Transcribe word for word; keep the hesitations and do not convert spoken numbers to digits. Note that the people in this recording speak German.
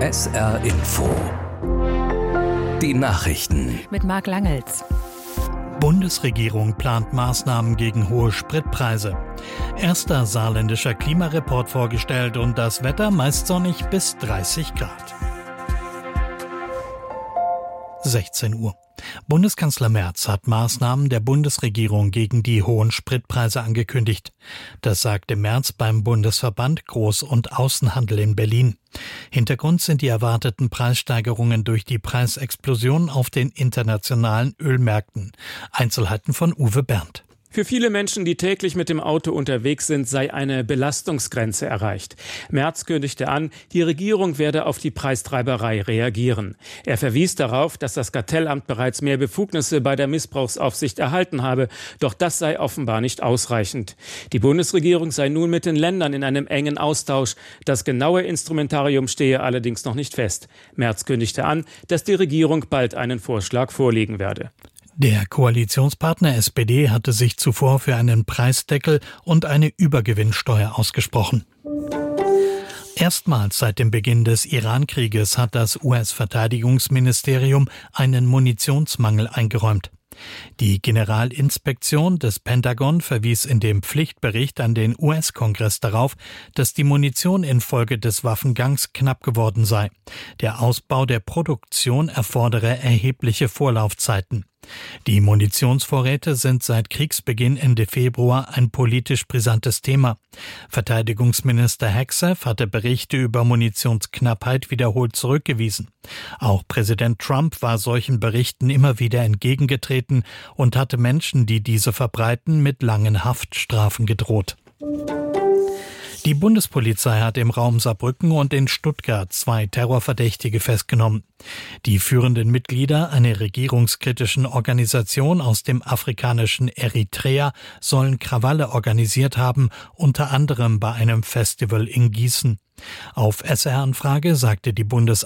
S R Info. Die Nachrichten mit Marc Langels. Bundesregierung plant Maßnahmen gegen hohe Spritpreise. Erster saarländischer Klimareport vorgestellt und das Wetter meist sonnig bis dreißig Grad. sechzehn Uhr. Bundeskanzler Merz hat Maßnahmen der Bundesregierung gegen die hohen Spritpreise angekündigt. Das sagte Merz beim Bundesverband Groß- und Außenhandel in Berlin. Hintergrund sind die erwarteten Preissteigerungen durch die Preisexplosion auf den internationalen Ölmärkten. Einzelheiten von Uwe Berndt. Für viele Menschen, die täglich mit dem Auto unterwegs sind, sei eine Belastungsgrenze erreicht. Merz kündigte an, die Regierung werde auf die Preistreiberei reagieren. Er verwies darauf, dass das Kartellamt bereits mehr Befugnisse bei der Missbrauchsaufsicht erhalten habe. Doch das sei offenbar nicht ausreichend. Die Bundesregierung sei nun mit den Ländern in einem engen Austausch. Das genaue Instrumentarium stehe allerdings noch nicht fest. Merz kündigte an, dass die Regierung bald einen Vorschlag vorlegen werde. Der Koalitionspartner S P D hatte sich zuvor für einen Preisdeckel und eine Übergewinnsteuer ausgesprochen. Erstmals seit dem Beginn des Iran-Krieges hat das U S-Verteidigungsministerium einen Munitionsmangel eingeräumt. Die Generalinspektion des Pentagon verwies in dem Pflichtbericht an den U S-Kongress darauf, dass die Munition infolge des Waffengangs knapp geworden sei. Der Ausbau der Produktion erfordere erhebliche Vorlaufzeiten. Die Munitionsvorräte sind seit Kriegsbeginn Ende Februar ein politisch brisantes Thema. Verteidigungsminister Hegseth hatte Berichte über Munitionsknappheit wiederholt zurückgewiesen. Auch Präsident Trump war solchen Berichten immer wieder entgegengetreten und hatte Menschen, die diese verbreiten, mit langen Haftstrafen gedroht. Die Bundespolizei hat im Raum Saarbrücken und in Stuttgart zwei Terrorverdächtige festgenommen. Die führenden Mitglieder einer regierungskritischen Organisation aus dem afrikanischen Eritrea sollen Krawalle organisiert haben, unter anderem bei einem Festival in Gießen. Auf S R-Anfrage sagte die Bundes